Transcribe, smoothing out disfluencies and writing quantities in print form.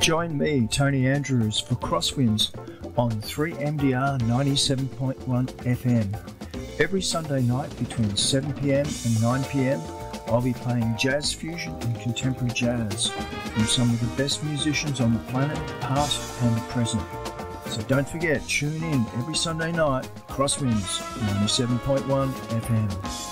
Join me, Tony Andrews, for Crosswinds on 3MDR 97.1 FM. Every Sunday night between 7 p.m. and 9 p.m, I'll be playing jazz fusion and contemporary jazz from some of the best musicians on the planet, past and present. So don't forget, tune in every Sunday night, Crosswinds 97.1 FM.